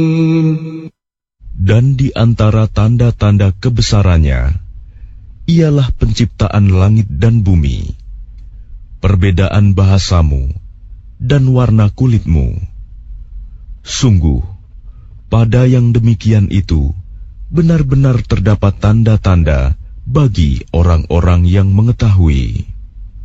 Dan di antara tanda-tanda kebesarannya ialah penciptaan langit dan bumi, perbedaan bahasamu dan warna kulitmu. Sungguh, pada yang demikian itu benar-benar terdapat tanda-tanda bagi orang-orang yang mengetahui.